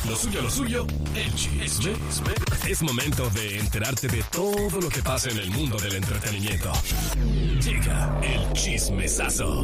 Lo suyo, el chisme. Es momento de enterarte de todo lo que pasa en el mundo del entretenimiento. Llega el chismesazo.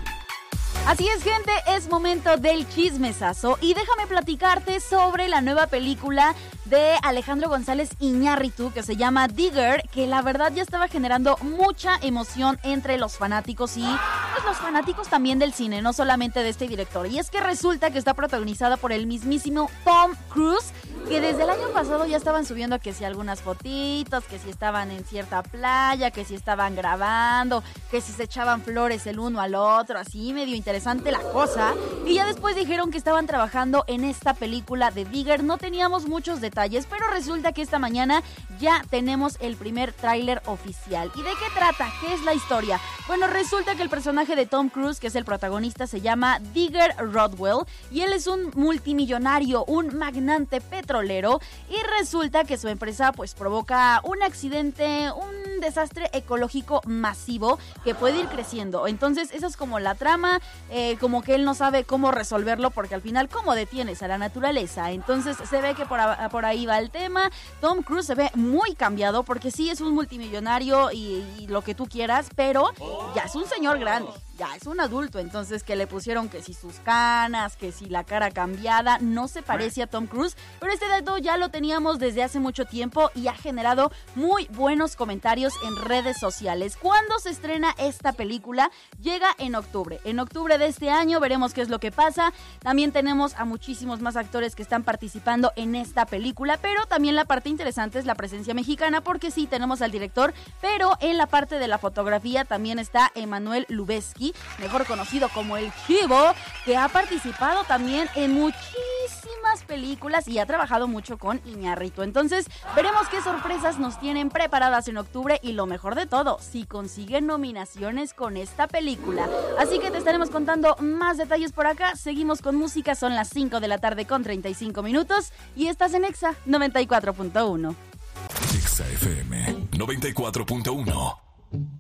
Así es, gente, es momento del chismesazo y déjame platicarte sobre la nueva película de Alejandro González Iñárritu que se llama Digger, que la verdad ya estaba generando mucha emoción entre los fanáticos y pues, los fanáticos también del cine, no solamente de este director. Y es que resulta que está protagonizada por el mismísimo Tom Cruise, que desde el año pasado ya estaban subiendo que si algunas fotitos, que si estaban en cierta playa, que si estaban grabando, que si se echaban flores el uno al otro, así medio interesante la cosa. Y ya después dijeron que estaban trabajando en esta película de Digger. No teníamos muchos detalles, pero resulta que esta mañana ya tenemos el primer tráiler oficial. ¿Y de qué trata? ¿Qué es la historia? Bueno, resulta que el personaje de Tom Cruise, que es el protagonista, se llama Digger Rodwell y él es un multimillonario, un magnate petrolero, y resulta que su empresa pues provoca un accidente, un desastre ecológico masivo que puede ir creciendo. Entonces esa es como la trama, como que él no sabe cómo resolverlo porque al final ¿cómo detienes a la naturaleza? Entonces se ve que por ahí va el tema. Tom Cruise se ve muy cambiado porque sí es un multimillonario y lo que tú quieras, pero ya es un señor grande. Ya es un adulto, entonces que le pusieron que si sus canas, que si la cara cambiada, no se parece a Tom Cruise, pero este dato ya lo teníamos desde hace mucho tiempo y ha generado muy buenos comentarios en redes sociales. ¿Cuándo se estrena esta película? Llega en octubre. En octubre de este año veremos qué es lo que pasa. También tenemos a muchísimos más actores que están participando en esta película, pero también la parte interesante es la presencia mexicana, porque sí tenemos al director, pero en la parte de la fotografía también está Emmanuel Lubezki, mejor conocido como el Chivo, que ha participado también en muchísimas películas y ha trabajado mucho con Iñárritu. Entonces, veremos qué sorpresas nos tienen preparadas en octubre y lo mejor de todo, si consiguen nominaciones con esta película. Así que te estaremos contando más detalles por acá. Seguimos con música, son las 5 de la tarde con 35 minutos y estás en Exa 94.1. Exa FM 94.1.